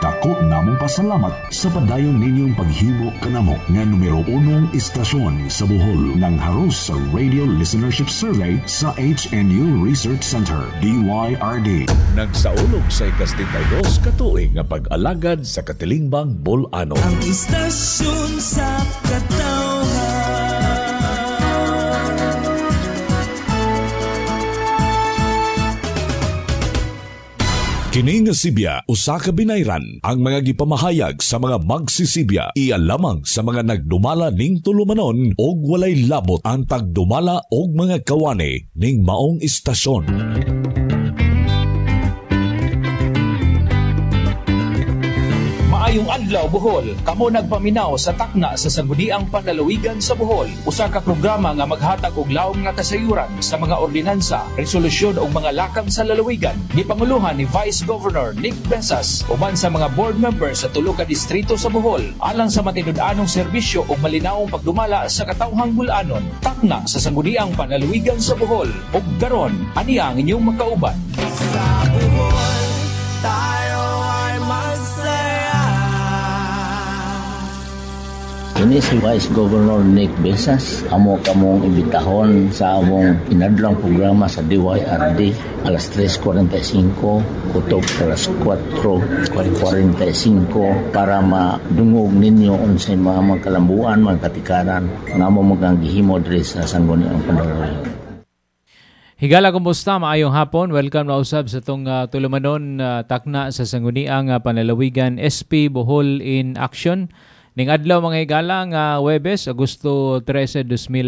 Dako namong pasalamat sa padayon ninyong paghimo kanamo nga numero 1 istasyon sa Bohol ng haros sa Radio Listenership Survey sa HNU Research Center, DYRD. Nagsaulog sa ika-72 katuig nga pag-alagad sa Katilingbang Bol-ano. Ang istasyon sa katawhan. Kini nga Sibya, usa ka binayran ang mga gipamahayag sa mga magsisibya. Iya lamang sa mga nagdumala ning tulumanon og walay labot ang pagdumala og mga kawani ning maong istasyon. Maayong adlaw Bohol, kamo nagpaminaw sa takna sa Sangguniang Panlalawigan sa Bohol. Usa ka programa nga maghatag og lawom nga kasayuran sa mga ordinansa, resolusyon ug mga lakang sa lalawigan. Gipanguluhan ni Vice Governor Nick Besas uban sa mga board members sa tulo ka distrito sa Bohol alang sa matinud-anong serbisyo ug malinawong pagdumala sa katawhang bul-anon. Takna sa Sangguniang Panlalawigan sa Bohol. Ug karon, ani ang inyong makauban. Sa Bohol, tayo ay masaya. Ini si Vice Governor Nick Besas. Amo kamong imbitahon sa among inadlang programa sa DYRD alas 3:45 kutob alas 4:45 para madungog ninyo unsay mga kalambuan, mga katikaran nga amo magangihimo diri sa Sangguniang Panlalawigan. Higala, kumusta? Maayong hapon. Welcome na usab sa itong tulumanon takna sa Sangguniang Panlalawigan SP Bohol in Action. Ning adlaw mga higala nga Huwebes, Agosto 13,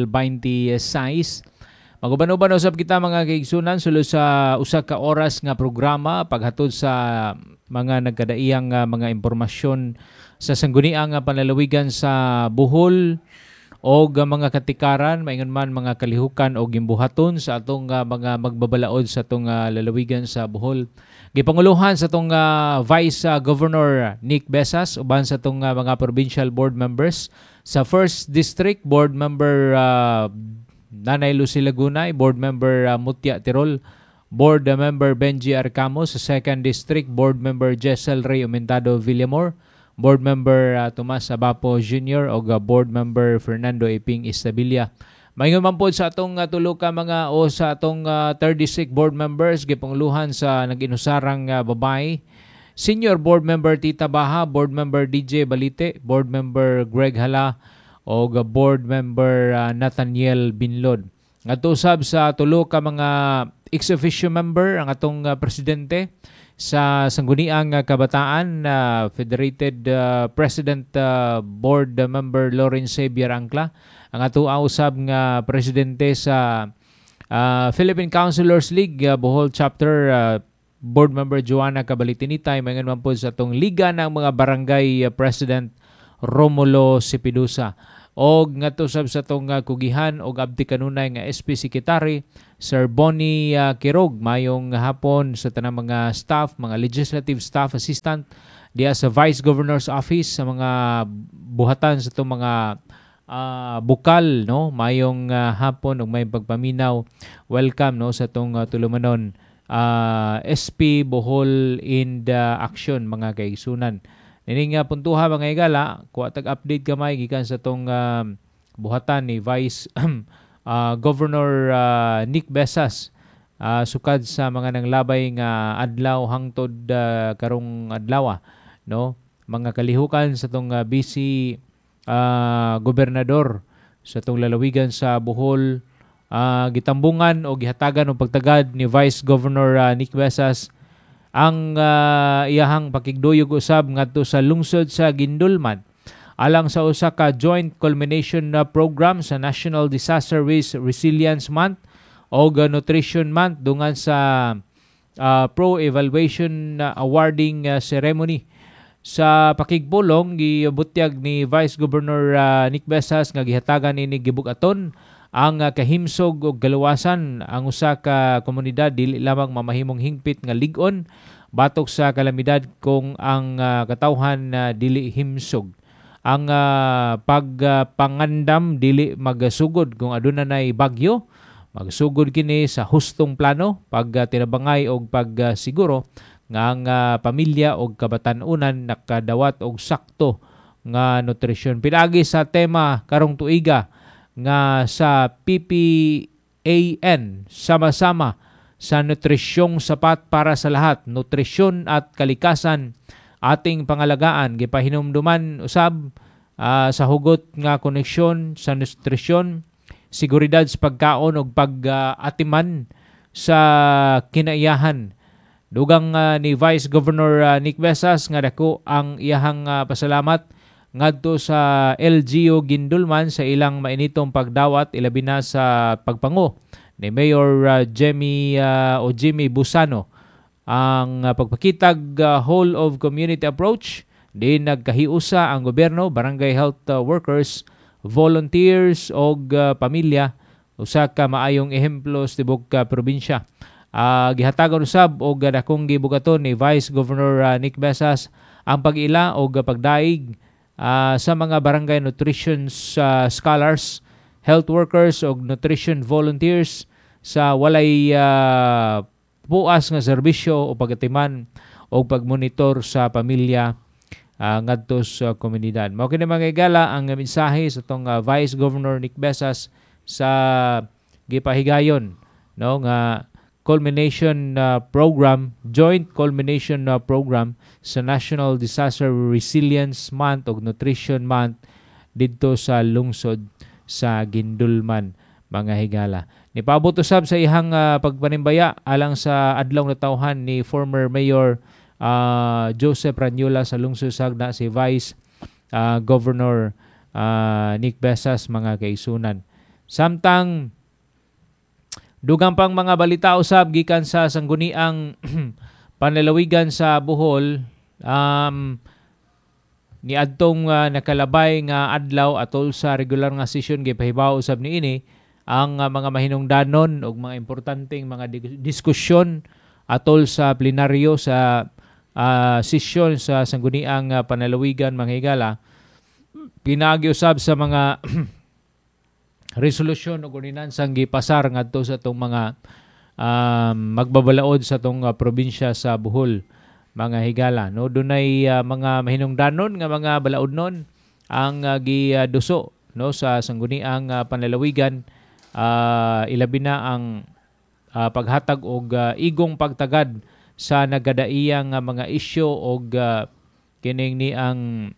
2026. Maguban-uban usab kita mga kaigsunan sulod sa usa ka oras nga programa paghatod sa mga nagkadaiyang mga impormasyon sa Sangguniang Panlalawigan sa Bohol o mga katikaran, maingon man mga kalihukan o gimbuhaton sa atong mga magbabalaod sa atong lalawigan sa Bohol. Gipanguluhan sa atong Vice Governor Nick Besas uban sa atong mga provincial board members sa 1st District Board Member Nanay Lucy Lagunay, Board Member Mutia Tirol, Board Member Benji Arcamo, sa 2nd District Board Member Jessel Ray Aumentado Villamor, Board Member Tomas Abapo Jr. o Board Member Fernando Iping Istabilia. Mayon man po sa atong tulo ka mga o sa atong 3rd District Board Members gipanguluhan sa nag-inusarang babae. Senior Board Member Tita Baha, Board Member DJ Balite, Board Member Greg Hala o Board Member Nathaniel Binlod. Ngadto usab sa tulo ka mga ex-officio member ang atong presidente sa Sangguniang Kabataan, Federated President Board Member Lawrence Xavier Angla, ang ato usab nga presidente sa Philippine Councilors League Bohol Chapter, Board Member Joanna Cabalitinitay, mayon man po sa atong Liga ng mga Barangay President Romulo Sipidusa. Og ngadto usab sa atong kugihan og abdi kanunay nga SP Secretary Sir Bonnie Kirog, mayong hapon sa tanang mga staff, mga legislative staff assistant diya sa Vice Governor's Office, sa mga buhatan sa itong mga bukal, no, mayong hapon ug may pagpaminaw. Welcome, no, sa itong tulumanon SP Bohol in the Action mga kaigsunan. Nining puntuha mga higala, kuha tag update gamay gikan sa itong buhatan ni Vice Governor Nick Besas sukad sa mga nanglabay nga adlaw hangtod karong adlaw, no, mga kalihukan sa tong busy gobernador sa tong lalawigan sa Bohol, gitambungan o gihatagan og pagtagad ni Vice Governor Nick Besas ang iyahang pakigduyog usab ngadto sa lungsod sa Gindulman alang sa usa ka joint culmination program sa National Disaster Risk Resilience Month o Nutrition Month dungan sa pro-evaluation awarding ceremony. Sa pakigpulong gibutyag ni Vice Governor Nick Besas nga gihatagan ini gibug-aton ang kahimsog og galuwasan ang usa ka komunidad dili lamang mamahimong hingpit nga lig-on batok sa kalamidad kung ang katawhan dili himsog. Ang pagpangandam dili magasugod kung aduna nay magsugod kini sa hustong plano, pag tinabangay og pagsiguro nga ang pamilya o kabatanunan nakadawat og sakto nga nutrisyon. Pinagi sa tema karong tuiga nga sa PPAN, sama-sama sa nutrisyong sapat para sa lahat, nutrisyon at kalikasan ating pangalagaan. Gipahinumduman usab sa hugot nga koneksyon sa nutrisyon, seguridad sa pagkaon ug pag-atiman sa kinaiyahan. Dugang ni Vice Governor Nick Besas nga dako ang iyahang pasalamat ngadto sa LGU Gindulman sa ilang mainitong pagdawat ilabi na sa pagpango ni Mayor Jimmy Busano. Ang pagpakitag whole of community approach din nagkahiusa ang gobyerno, barangay health workers, volunteers og pamilya usa ka maayong ehemplo sa tibok probinsya. Gihatagan usab og dakong gibugaton ni Vice Governor Nick Besas ang pag-ila og pagdaig sa mga barangay nutrition scholars, health workers o nutrition volunteers sa walay buas nga serbisyo o pagatiman o pagmonitor sa pamilya ngadto sa komunidad. Mao kini mga igala ang mensahe sa tong Vice Governor Nick Besas sa gipahigayon nga culmination program, joint culmination program sa National Disaster Resilience Month o Nutrition Month didto sa lungsod sa Gindulman, mga higala. Nipaabot usab sa ihang pagpanimbaya alang sa adlaw na tawhan ni former Mayor Joseph Ranyola sa lungsod Sagna si Vice Governor Nick Besas, mga kaisunan. Samtang dugang pang mga balita usab gikan sa sangguniang panlalawigan sa Bohol, ni adtong nakalabay nga adlaw atol sa regular nga sesyon gipahibaw usab niini ang mga mahinungdanon ug mga importanteng mga diskusyon atol sa plenaryo sa sesyon sa sangguniang panlalawigan, mga higala. Pinaagi usab sa mga resolusyon o ordinansang gipasar ngadto sa itong mga magbabalaod sa itong probinsya sa Bohol, mga higala. No? Dunay mga mahinungdanon nga mga balaodnon ang giduso no? Sa sangguniang panlalawigan, ilabi na ang paghatag og igong pagtagad sa nagadaiyang mga isyu og kining ni ang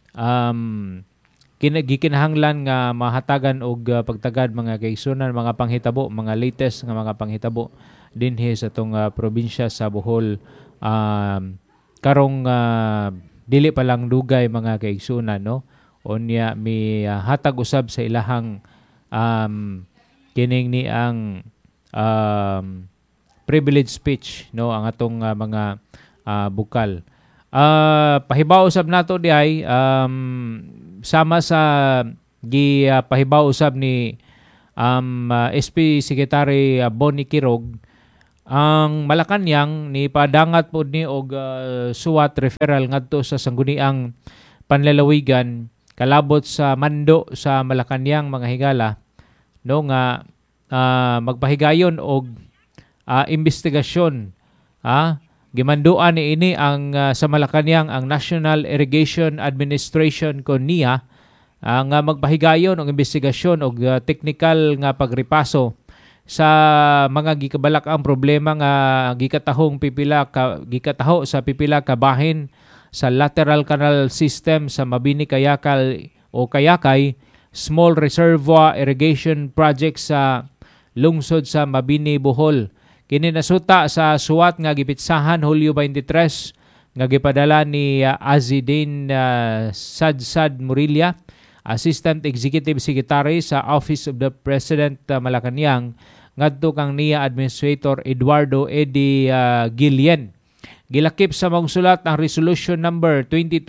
gikinahanglan nga mahatagan og pagtagad, mga kaigsunan, mga panghitabo, mga latest nga mga panghitabo dinhi sa tong probinsya sa Bohol karong dili pa lang dugay, mga kaigsunan, no? Unya mi hatag usab sa ilahang kining ni ang privilege speech, no, ang atong mga bukal. Pahibaw usab nato diay sama sa pahibaw usab ni SP Secretary Bonnie Kirog, ang Malacañang ni padangat pod ni og suwat referral ngadto sa sangguniang panlalawigan kalabot sa mando sa Malacañang, mga higala, no, nga magpahigayon og investigasyon. Gimanduan ni ini ang sa Malacañang ang National Irrigation Administration kon NIA nga magpahigayon og investigasyon og technical nga pagripaso sa mga gikabalak ang problema nga gikataho sa pipila ka bahin sa lateral canal system sa Mabini Kayakal o Kayakay Small Reservoir Irrigation Project sa lungsod sa Mabini, Bohol. Kini nasuta sa suwat nga gipitsahan Hulyo 23 nga gipadala ni Azidin Sadsad Murilla, Assistant Executive Secretary sa Office of the President Malacañang, ngadto kang NIA Administrator Eduardo Eddie Gillian. Gilakip sa mong sulat ang Resolution number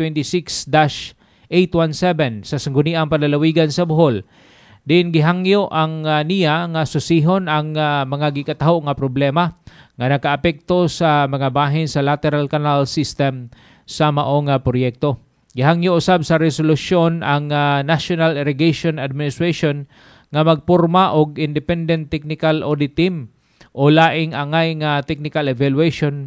2026-817 sa sangguniang panlalawigan sa Bohol. Din gihangyo ang NIA nga susihon ang mga gikataho nga problema nga nakaapekto sa mga bahin sa lateral canal system sa maong proyekto. Gihangyo usab sa resolusyon ang National Irrigation Administration nga magporma og independent technical audit team o laing angay nga technical evaluation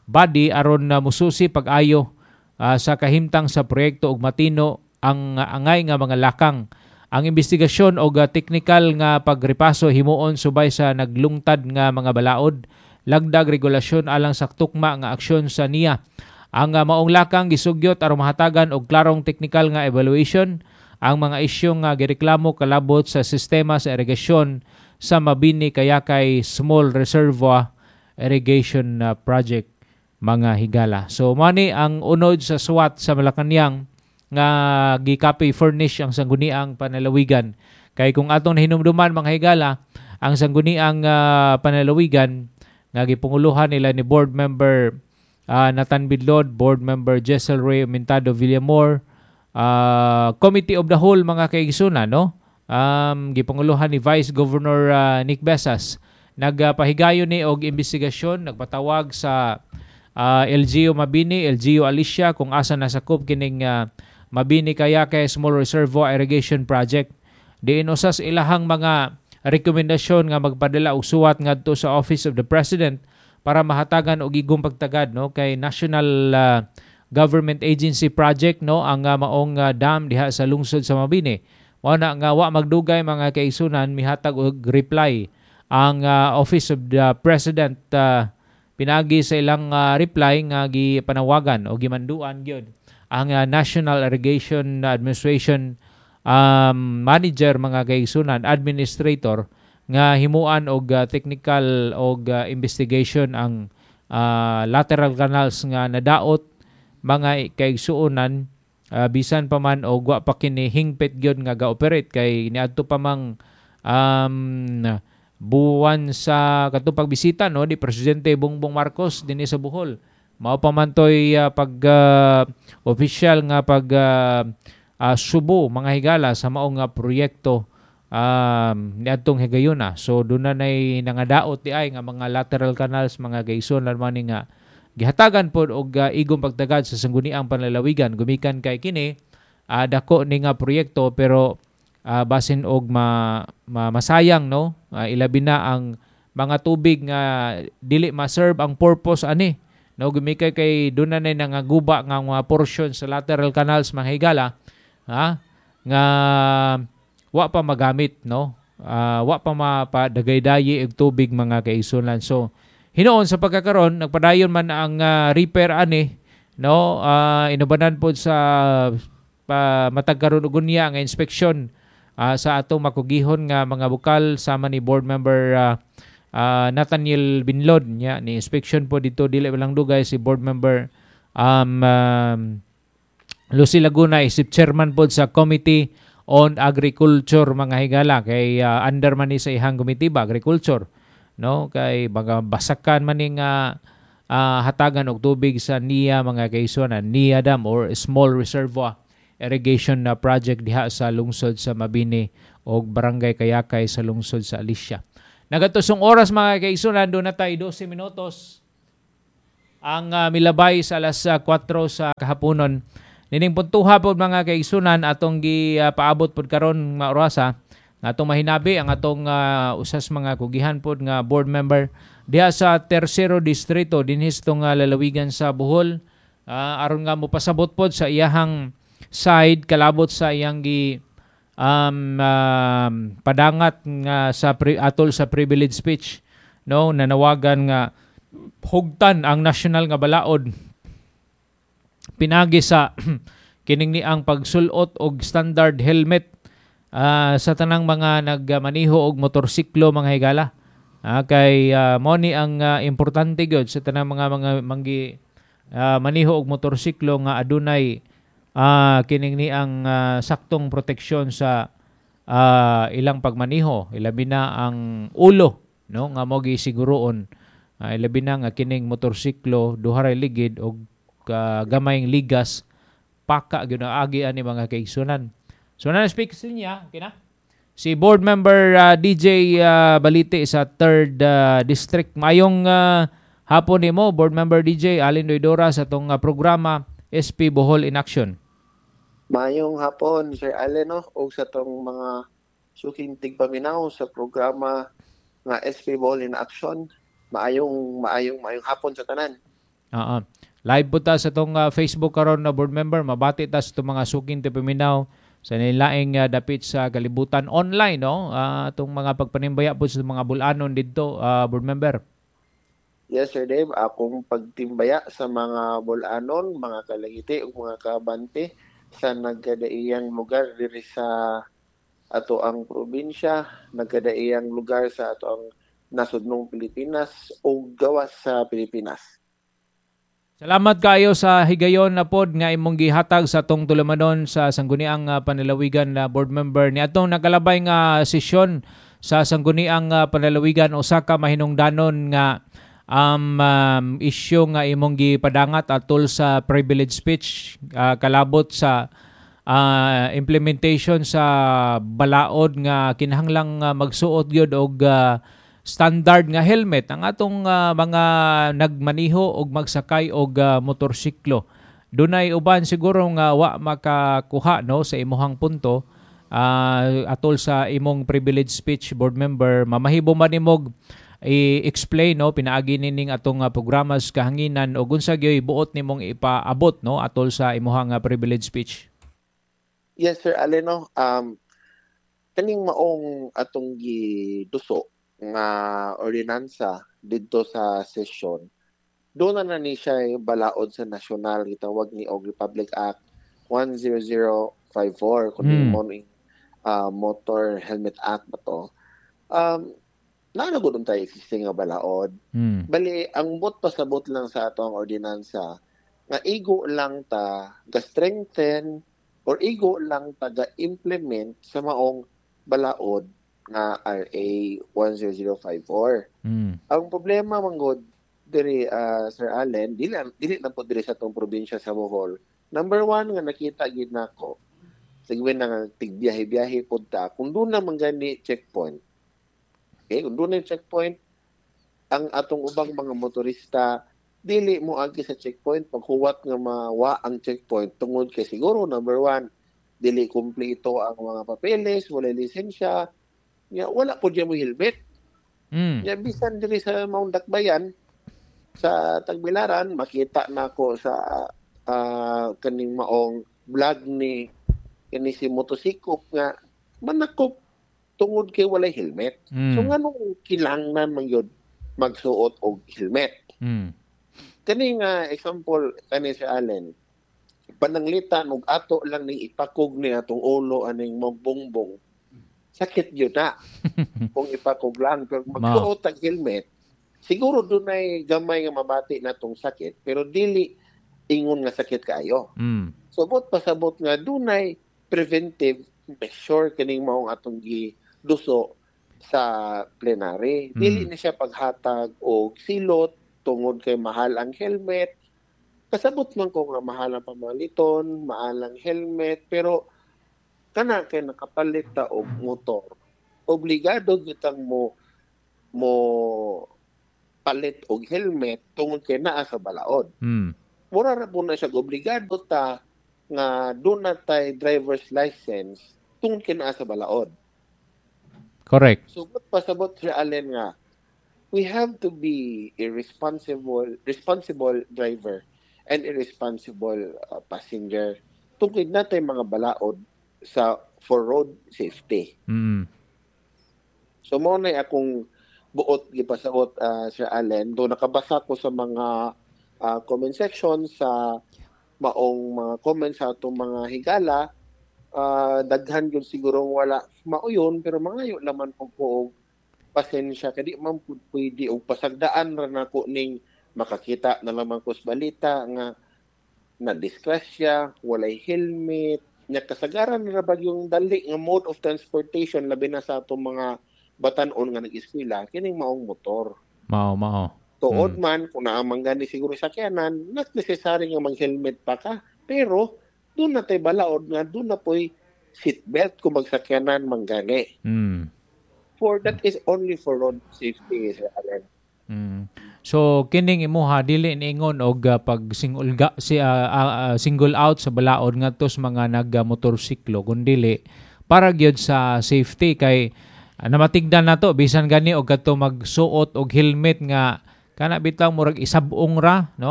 body aron mususi pag-ayo sa kahimtang sa proyekto ug matino ang angay nga mga lakang. Ang investigasyon o technical nga pagripaso himuon subay sa naglungtad nga mga balaod, lagdag regulasyon alang sa tukma nga aksyon sa NIA. Ang maong lakang gisugyot aron mahatagan og klarong technical nga evaluation ang mga isyu nga gireklamo kalabot sa sistema sa irigasyon sa Mabini Kayakay Small Reservoir Irrigation Project, mga higala. So mani ang unod sa SWAT sa Malacañang nga gi-copy furnish ang sangguniang panalawigan. Kay kung atong nahinumduman mga higala, ang sangguniang panalawigan nga gipunguluhan nila ni board member Nathan Bidlod, board member Jessel Ray Mintado Villamor, Committee of the Whole mga kaigsunan, no? Gipanguluhan ni Vice Governor Nick Besas. Nagpahigayon ni og investigasyon, nagpatawag sa LGU Mabini, LGU Alicia kung asa nasakop kining Mabini Kayakay Small Reservoir Irrigation Project. Diin usas ilahang mga rekomendasyon nga magpadala og suwat ngadto sa Office of the President para mahatagan og igong pagtagad, no, kay National Government Agency Project, no, ang maong dam diha sa lungsod sa Mabini. Wala nga wa magdugay mga kaisunan mihatag og reply ang Office of the President. Pinagi sa ilang reply nga gipanawagan o gimanduan gyud ang National Irrigation Administration manager mga kaigsunan, administrator, nga himuan og technical og investigation ang lateral canals nga nadaot mga kaigsuonan, bisan pa man og wa pa kini hingpit gyud nga ga-operate kay niadto pa mang buwan sa katong pagbisita, no, di Presidente Bongbong Marcos dinhi sa Bohol. Mao pa man toy official nga pag subo mga higala sa maong proyekto niadtong higayuna. So doon na nay nangadaot di ay nga mga lateral canals mga gaison lan man nga gihatagan pod og igong pagtagad sa sangguniang panlalawigan gumikan kay kini dako ni nga proyekto pero basin og masayang, no, ilabi na ang mga tubig nga dili ma-serve ang purpose ani, no, gumikay kay doon na nay nangaguba nga mga portion sa lateral canals mga higala nga wa pa magamit, no, wa pa mapadagay-dayi og tubig mga kaigsunan. So hinoon sa pagkakaron nagpadayon man ang repair ani, no, inubanan pod sa matag karon og unya nga inspeksyon sa atong makugihon nga mga bukal sama ni board member Nathaniel Binlod nya ni inspection po dito dili lang dugay si board member Lucy Laguna, isip chairman po sa Committee on Agriculture mga higala kay under man ni sa ihang komitiba agriculture, no, kay mga basakan man ning hatagan og tubig sa NIA mga kaisunan, NIA Dam or Small Reservoir Irrigation Project diha sa lungsod sa Mabini og Barangay Kayakay sa lungsod sa Alicia. Nagatusong oras mga kaisunan, doon na tayo 12 minutos ang milabay sa alas 4 sa kahaponon. Nining puntuha po mga kaisunan atong paabot pod karon nga orasa nga atong mahinabi ang atong usas mga kugihan pod nga board member diha sa Tercero Distrito dinhi sa lalawigan sa Bohol, aron nga mo pasabot pod sa iyahang side kalabot sa iyang padangat nga sa atol sa privilege speech, no, nanawagan nga hugtan ang national nga balaod pinagi sa kining ni ang pagsulot og standard helmet sa tanang mga nagmaniho og motorsiklo mga higala. Kay mo ni ang importante gyud sa tanang mga manggi maniho og motorsiklo nga adunay kining ni ang saktong proteksyon sa ilang pagmaniho, ilabi na ang ulo, no, nga mo gisiguroon, ilabi na nga kining motorsiklo duha ra ligid og gamayng ligas paka gyud ang agi ani mga kaigsunan. So na speak niya kina si board member DJ Balite sa 3rd District. Mayong hapon nimo board member DJ Alin Doidora sa tong programa SP Bohol in Action. Mayong hapon Sir Allen, no, o sa tong mga suking tigpaminaw sa programa nga SP Bohol in Action. Maayong hapon sa tanan. Live po ta sa itong Facebook karon na board member. Mabati ta sa itong mga suking tipaminaw sa nilaing dapit sa kalibutan online, no? Itong mga pagpanimbaya po sa mga bulanon dito, board member. Yes, Sir Dave. Akong pagtimbaya sa mga bulanon, mga kalahiti o mga kabante sa nagkadaiyang lugar diri sa ato ang probinsya, nagkadaiyang lugar sa ato ang nasudnong Pilipinas o gawas sa Pilipinas. Salamat kayo sa higayon na pod nga imong gihatag sa atong tulumanon sa Sangguniang Panlalawigan na board member ni atong nakalabay nga sesyon sa Sangguniang Panlalawigan usa ka mahinungdanon nga issue nga imong gipadangat atol sa privilege speech kalabot sa implementation sa balaod nga kinahanglang magsuot gyud og standard nga helmet ang atong mga nagmaniho og magsakay og motorsiklo. Dunay uban siguro nga wa makakuha no sa imuhang punto atol sa imong privilege speech, board member. Mamahibo man nimog i-explain no pinaagi nining atong programa sa kahanginan o unsa gyoy buot nimong ipaabot no atol sa imuhang privilege speech. Yes, Sir Aleno. Kaning maong atong giduso nga ordinansa dito sa sesyon, doon na ni siya balaod sa nasyonal, gitawag ni og Republic Act 10054 kundi mo ni Motor Helmet Act ba to. Naanagod tayo existing nga balaod. Bali, ang bot pasabot lang sa ato ang ordinansa nga igo lang ta ga-strengthen or igo lang ta ga-implement sa maong balaod nga RA 10054. Ang problema manggod diri Sir Allen, dili na po diri sa tong probinsya sa Bohol. Number one nga nakita gid nako. Sige na nga tigbiyahe-biyahe pud ta kung doon na manggani checkpoint. Okay, kung doon na checkpoint, ang atong ubang mga motorista dili mo agi sa checkpoint paghuwat nga mawa ang checkpoint tungod kay siguro number one, dili kumpleto ang mga papeles, wala lisensya. Ya, wala po diya mo helmet. Ya, bisan diri sa Mount Dakbayan, sa Tagbilaran, makita na ako sa kaning maong vlog ni si motosikop nga manakop tungod kay walay helmet. So nganong kinahanglan man yun magsuot og helmet? Kani nga example kani si Allen, pananglitan og ato lang ning ipakog ni atong ulo aning magbongbong. Sakit yun na kung ipakog lang. Pero magsuot ang helmet, siguro doon ay gamay nga mabati na itong sakit, pero dili ingon nga sakit kayo. So, bot pasabot nga doon ay preventive measure kaning maong atong giduso sa plenary. Dili na siya paghatag o silot tungod kay mahal ang helmet. Kasabot man ko nga mahal ang pamaliton, mahal ang helmet, pero kana kay nakapalit ta og motor, obligado gitang mo palit og helmet tungod kay naa sa balaod. Mura ra po na siya obligado ta nga doon na tay driver's license tungod kay naa sa balaod. Correct. So pasabot si Allen nga we have to be a responsible driver and a responsible passenger tungod natay mga balaod for road safety. So mo na akong buot gipasaot Sir Allen, do nakabasa ko sa mga comment section sa maong mga comments sa atong mga higala, daghan yun siguro wala mauyon pero mangayo laman po pasensya kadi man pwede og pasagdaan ra nako ning makakita na lamang ko sa balita nga na disgrasya, walay helmet, nya kasagaran ra bag yung dali nga mode of transportation labi na sa atong mga batan-on nga nag-eskwela kining maong motor. Mao. Tuod man kung naamang gani siguro sakyanan, not necessary nga mag-helmet pa ka, pero doon na tay balaod nga doon na po'y seatbelt kung magsakyanan manggani. For that is only for road safety, Sir Allen. So kining imuha dili niingon og pag single out sa balaod ngadto sa mga nagmotorsiklo kundi para gyud sa safety kay namatigdan nato bisan gani og kadto magsuot og helmet nga kana bitaw murag isabong ra no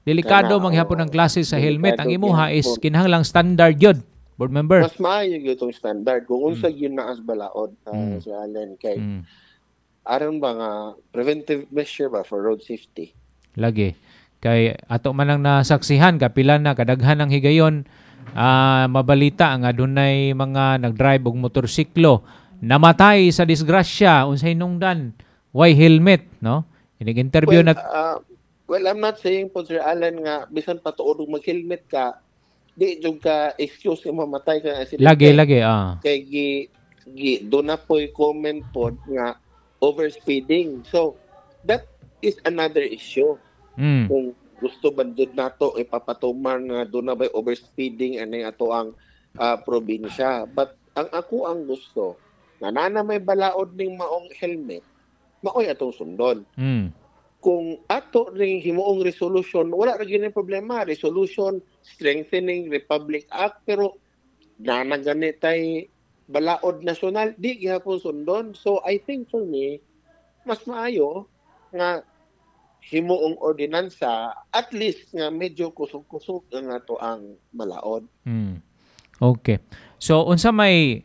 Delikado manghapon ang klase sa helmet. Ang imuha is kinahanglang standard yun, board member. Mas maayo yung itong standard. Kung unsag yun na as balaod, Sir Allen, kay aron ba nga preventive measure ba for road safety? Lagi. Kay ato man ang nasaksihan, kapila na kadaghan ng higayon, mabalita nga dunay mga nagdrive og motorsiklo namatay sa disgrasya unsay hinungdan, why helmet, no? Inig-interview Well, I'm not saying po, Sir Allen, nga bisan patuod og mag-helmet ka, di jud ka excuse nga mamatay ka accident. Lagi. Kay do na po'y comment po nga overspeeding. So, that is another issue. Kung gusto ba doon nato ipapatuman nga doon na ba overspeeding ani ato ang probinsya. But ang gusto nga nana may balaod ning maong helmet, maoy atong sundon. Kung ato ring himuong resolution, wala ra gyud problema. Resolution strengthening Republic Act, pero nanaganitay balaod nasyonal, di gyapon sundon. So I think for me, mas maayo nga himuong ordinansa, at least nga medyo kusog-kusog nga to ang balaod. Okay. So unsa may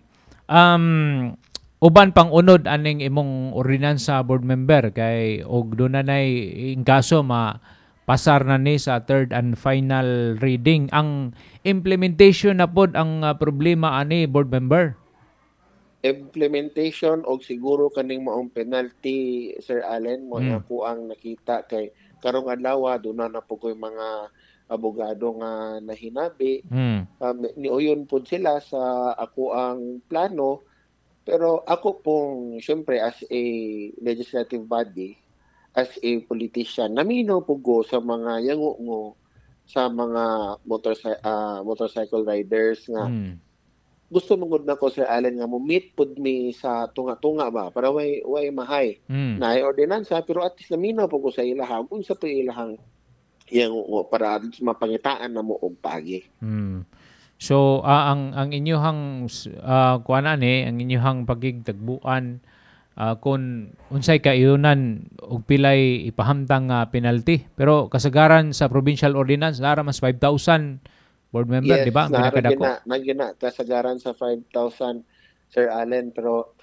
uban pang unod aning imong ordinansa, board member, kay og dunay kaso pasar na ni sa third and final reading. Ang implementation na pod ang problema ani, board member. Implementation og siguro kaning maong penalty, Sir Allen, mo ako ang nakita kay karong adlaw doon na po ko'y mga abogado nga nahinabi. Niuyon po sila sa ako ang plano, pero ako pong syempre as a legislative body, as a politician, naminaw po go sa mga yango sa mga motorcycle riders nga gusto mong na ko, Sir Allen, nga mo meet pud mi sa tunga-tunga ba para way mahay na ordinansa, pero at least naminaw po ko sa ilahang unsa po ilahang yango para mapangitaan na mo og pagi. So ang inyuhang ang inyuhang pagigtagbuan kung unsay kaiunan og pilay ipahamtang penalty, pero kasagaran sa provincial ordinance lara mas 5,000, board member, yes, di ba? Nagina kasagaran sa 5,000, Sir Allen, pero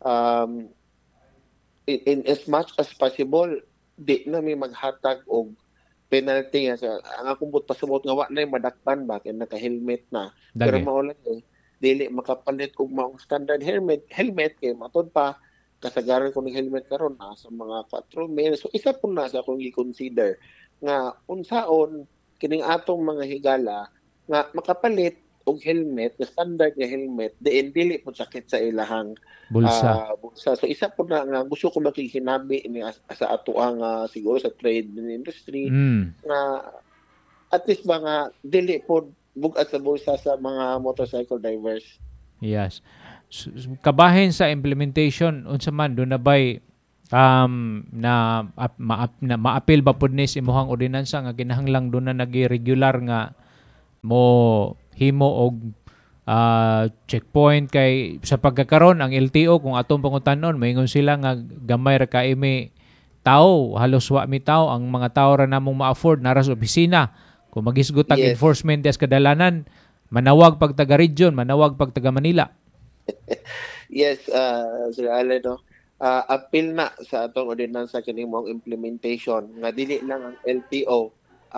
in as much as possible di na may maghatag og penalty nga. Ang akong pasabot nga wa na madakpan ba kay naka-helmet na. Pero maulan dili makapalit og maong standard helmet kay matod pa kasagaran ko ng helmet karon sa mga 4,000. So isa po na sa akong i-consider nga unsaon kining atong mga higala nga makapalit og helmet, na standard nga helmet, diin dili po sakit sa ilahang bulsa. So isa po na nga gusto ko makikinabi ni sa ato ang siguro sa trade industry nga at least mga dili po bugat sa bulsa sa mga motorcycle drivers. Yes. Kabahin sa implementation unsa man do na bay na maapil ba pud ni imong ordinansa nga kinahanglang do na nagi-regular nga mo himo og checkpoint kay sa pagkakaron ang LTO kung atong pangutanon maingon sila nga gamay ra kay may tao, halos wa mi tao, ang mga tao ra namong ma-afford nara sa opisina. Kung magisgot ang enforcement des kadalanan, manawag pag taga region, manawag pag taga Manila. Yes, Sir Allen, no? Appeal na sa atong ordinansa kining mong implementation nga dili lang ang LTO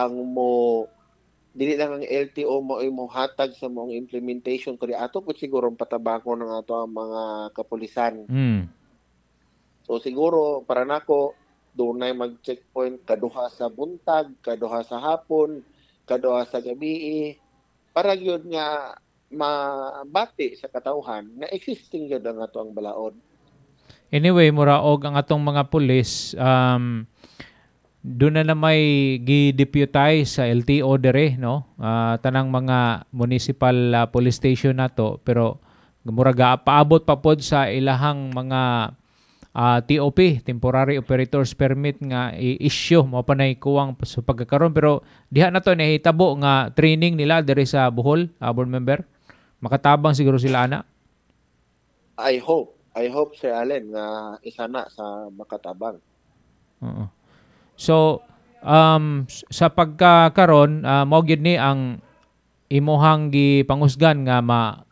mo hatag sa mong implementation kundi ato po siguro patabako ng ato ang mga kapulisan. So siguro para nako dunay mag-checkpoint kaduha sa buntag, kaduha sa hapon, kaduha sa gabi para gyud nga mabati sa katawhan na existing gyud ang ato ang balaod. Anyway, muraog ang atong mga pulis doon na may gi-deputize sa LTO dire, no? Tanang mga municipal police station nato, pero muraga paabot pa pod sa ilahang mga TOP, temporary operators permit nga i-issue mo pa nay kuwang sa pagkakaroon, pero diha na to nahitabo nga training nila dire sa Bohol, board member. Makatabang siguro sila ana. I hope Sir Allen nga isa na sa makatabang. So, sa pagkakaron mao gyud ni ang imuhang gipangusgan nga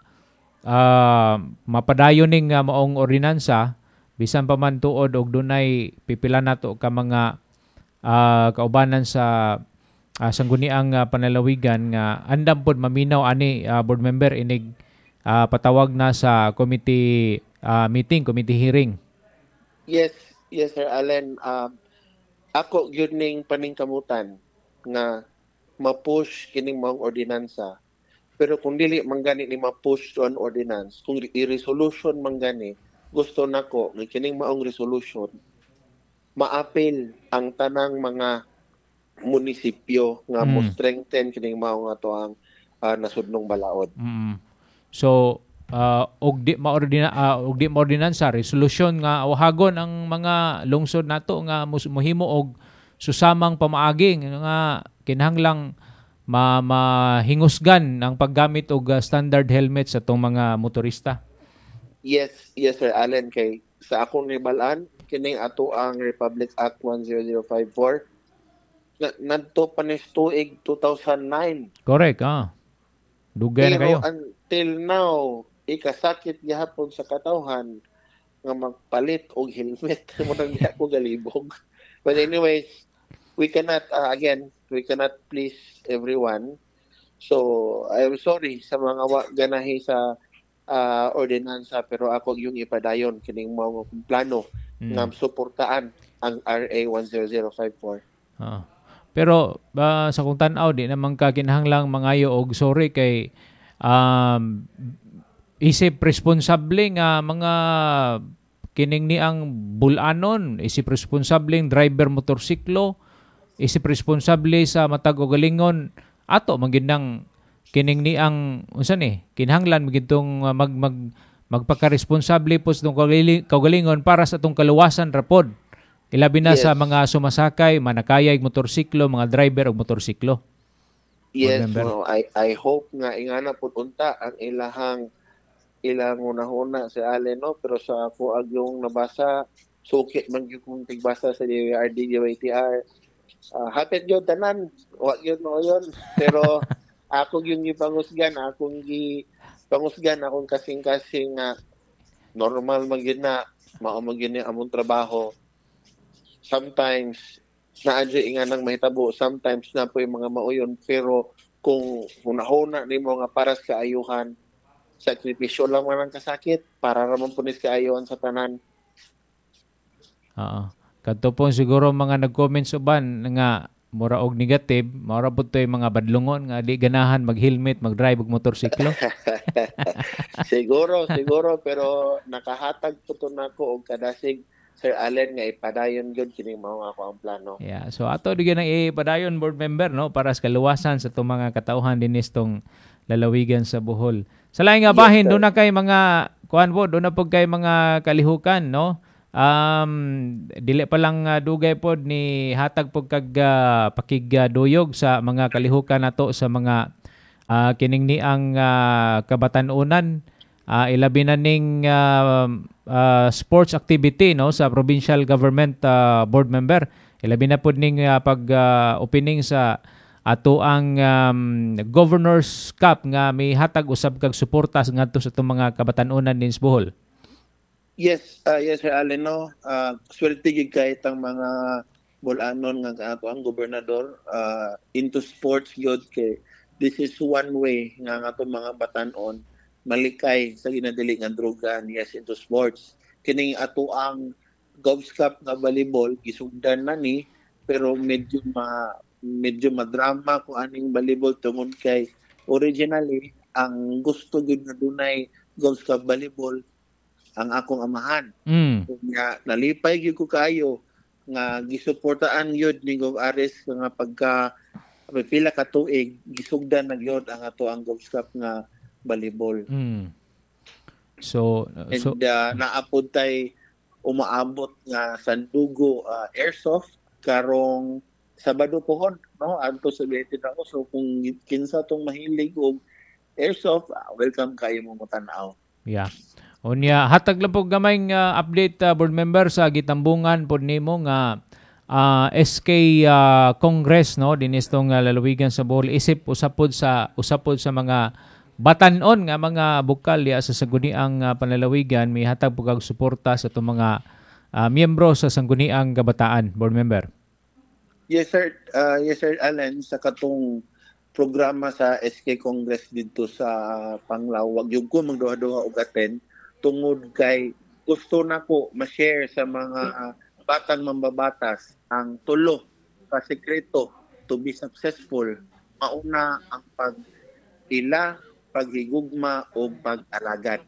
mapadayon ning maong ordinansa bisan pa man tuod og dunay pipila nato ka mga kaubanan sa sangguniang panalawigan nga andam pod maminaw ani board member inig patawag na sa committee meeting, committee hearing. Yes, Sir Allen. Ako gyud ning paningkamutan nga ma-push kining maong ordinansa. Pero kung dili man gani ni ma-push to an ordinance, kung i-resolution man gani, gusto nako nga kining maong resolution ma-appeal ang tanang mga munisipyo nga mo strengthen kining maong ato ang nasudnong balaod. So og di maordinansa resolution nga wahagon ang mga lungsod nato nga mohimo og susamang pamaaging nga kinahanglang mahingusgan ang paggamit og standard helmet sa tong mga motorista. Yes, Sir Allen, kay sa akong nibalaan kining ato ang Republic Act 10054 nadto pa ni tuig 2009. Correct, dugay na kayo. Until now, ikasakit gihapon sa katawhan nga magpalit og helmet mo nang di ako galibog. But anyways, we cannot please everyone. So, I'm sorry sa mga ganahi sa ordinansa, pero ako yung ipadayon kining mga plano nga suportaan ang RA 10054. Pero sa kung tan-aw di naman ka kinahanglang mangayo og sorry kay isip responsable nga mga kining ni ang bulanon, isip responsable driver motorsiklo, isip responsable sa matag og galingon ato manginang kining ni ang unsa ni kinahanglan magitong magpaka-responsable po sa tong kaugalingon para sa atong kaluwasan rapod. Ilabi na sa mga sumasakay, manakayay motorsiklo, mga driver og motorsiklo. Yes, I hope nga ingana pud unta ang ilang unahuna sa Allen, no? Pero sa ako yung nabasa, sukit man gyud kung tigbasa sa DWRD, DWTR. Hapit yun tanan, wag yun no yun. Pero ako yung ipangusgan, akong kasing-kasing na normal man gyud na, mao man gyud among trabaho. Sometimes naadyo inganang mahitabo, sometimes na po yung mga mauyon, pero kung hunahuna nimo nga para sa kaayuhan, sakripisyo lang man ang kasakit para ramon punis kaayuhan sa tanan. Kadto po siguro mga nag-comments uban nga mura og negative, mura po to'y mga badlungon nga di ganahan mag-helmet, mag-drive og motorsiklo. siguro, pero nakahatag po to nako og kadasig Sir Allen nga ipadayon gyud kini mao ako ang plano. Yeah, so ato digyan ang ipadayon board member no para sa kaluwasan sa itong mga katauhan dinis tong lalawigan sa Bohol. Sa laing nga bahin do na kay mga kuan po, do na pud kay mga kalihukan no. Dili pa lang dugay pod ni hatag pud kag pakigduyog sa mga kalihukan nato sa mga kining ni ang kabatan-unan. Ilabi na ning sports activity no sa provincial government board member. Ilabi na pud ning pag-opening sa ato ang Governor's Cup nga may hatag usab kag suporta ngadto sa itong mga kabatan-unan din sa Bohol. Yes, Sir Allen, no. Swerte gid kay tang mga bulanon nga ato ang gobernador into sports gyud kay this is one way nga ato mga batan-on malikay sa ginadili nga droga yes into sports. Kining ato ang Govs Cup nga volleyball gisugdan na ni pero medyo madrama ko aning volleyball tungod kay originally ang gusto gyud na dunay Govs Cup volleyball ang akong amahan. Nga nalipay gyud ko kayo nga gisuportaan gyud ni Gov Ares nga pagka pila ka tuig gisugdan na gyud ang ato ang Govs Cup nga volleyball. So naapod tay umaabot nga Sandugo Airsoft karong Sabado pohon no adto sa 20 ako. So kung kinsa tong mahilig og airsoft, welcome kayo mo tan-aw. Yeah. Unya hatag lang po gamay nga update board member sa gitambungan pod nimo nga SK Congress no dinis tong lalawigan sa Bohol isip usapod sa mga batan-on nga mga bukal ya sa sangguniang panlalawigan mihatag po kag suporta sa itong mga miyembro sa sangguniang kabataan, board member. Yes sir, Allen, sa katong programa sa SK Congress dito sa Panglao, wag yung ko magduha-duha og attend tungod kay gusto na ko ma-share sa mga batang mambabatas ang tulo ka sekreto to be successful. Mauna ang pagila, paghigugma o pag-alagad.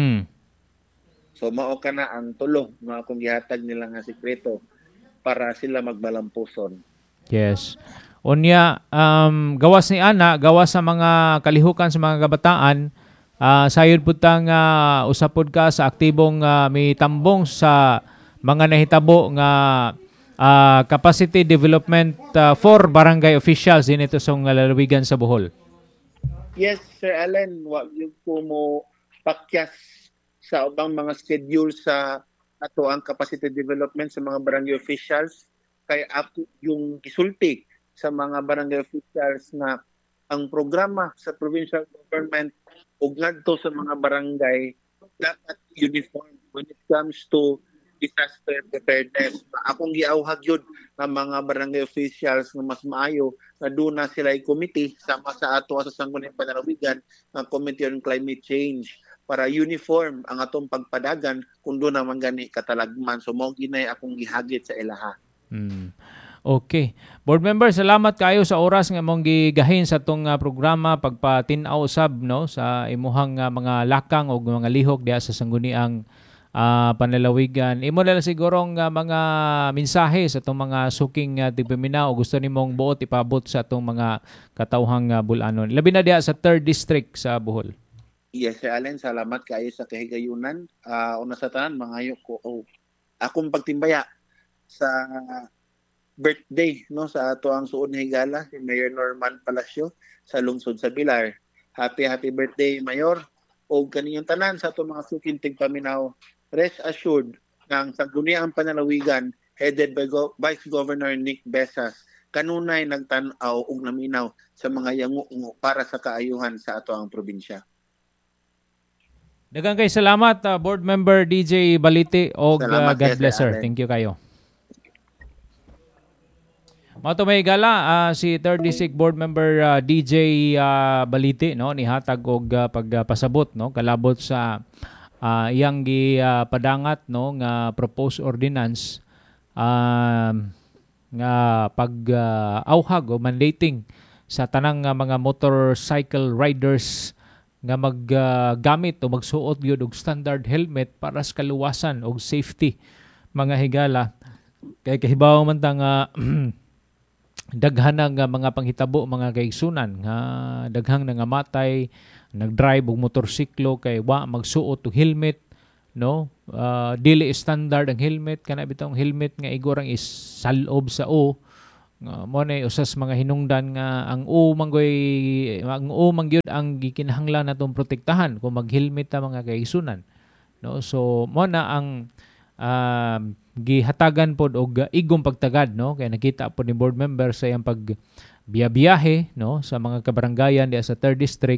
So mao kana ang tulo nga akong gihatag nila nga sekreto para sila magbalampuson. Yes. Unya gawas ni ana, gawas sa mga kalihukan sa mga kabataan, sayod putang usapod ka sa aktibong may tambong sa mga nahitabo nga capacity development for barangay officials din ito sa lalawigan sa Bohol. Yes, Sir Allen, wag yung ko mo pakyas sa ubang mga schedule sa ato ang capacity development sa mga barangay officials kay ako yung isulti sa mga barangay officials na ang programa sa provincial government ug ngadto sa mga barangay dapat uniform when it comes to disaster preparedness. Akong giawhag yun ng mga barangay officials na mas maayo na doon na sila committee sama sa ato sa sangguniang panlalawigan ng Committee on Climate Change para uniform ang atong pagpadagan kung doon naman gani katalagman. So mo ginay akong gihagit sa ilaha. Okay. Board member, salamat kayo sa oras nga mong gigahin sa tong programa pagpatin-aw usab no sa imuhang mga lakang o mga lihok diha sa sangguniang panlalawigan. Imo na lang sigurong mga mensahe sa itong mga suking tigpaminaw o gusto nimong buot ipabot sa itong mga katauhang bulanon. Labi na diya sa 3rd District sa Bohol. Yes, Sir Allen, salamat kayo sa kahigayunan. Una sa tanan, mangayo ko akong pagtimbaya sa birthday no sa ato ang suod na higala si Mayor Norman Palacio sa lungsod sa Pilar. Happy birthday, Mayor. O kaniyong tanan sa ato mga suking tigpaminaw. Rest assured ng sangguniang panlalawigan headed by Vice Governor Nick Besas kanunay nagtan-aw ug naminaw sa mga yango para sa kaayuhan sa ato ang probinsya. Daghang kay salamat Board Member DJ Balite og God bless sir. Thank you kayo. Mato may gala si 3rd District Board Member DJ Balite no nihatag og pagpasabot no kalabot sa iyang padangat no nga proposed ordinance nga pag-auhag o mandating sa tanang mga motorcycle riders nga maggamit o magsuot gyud og standard helmet para sa kaluwasan og safety mga higala kay kahibaw man ta nga daghan nga mga panghitabo mga kaigsunan nga daghang nangamatay nagdrive og motorsiklo kay wa magsuot og helmet no dili standard ang helmet kana bitong helmet nga igorang is salob sa o mo na usas mga hinungdan nga ang o mangyud ang gikinahanglan natong protektahan kung mag-helmet ta mga kaigsunan no so mo na ang gihatagan pod og igong pagtagad no kay nakita pod ni board member sa iyang pagbiyahe no sa mga kabarangayan diya sa 3rd District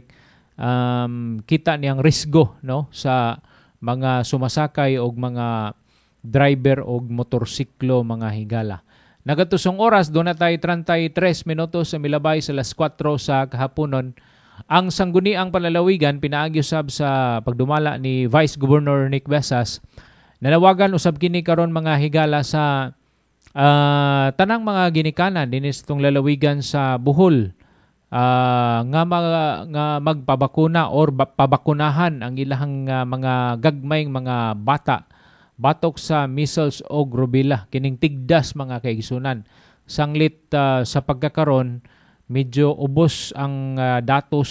kita niyang risgo no sa mga sumasakay og mga driver og motorsiklo mga higala. Nagatusong oras doon na tayo 33 minutos sa milabay sa las 4 sa kahaponon. Ang sangguniang panlalawigan pinaagi usab sa pagdumala ni Vice Governor Nick Besas. Nanawagan usab kini karon mga higala sa tanang mga ginikanan dinis tong lalawigan sa Bohol nga magpabakuna or pabakunahan ang ilahang mga gagmayng mga bata batok sa measles o rubella kining tigdas mga kaigsunan sanglit sa pagkakaron medyo ubos ang datos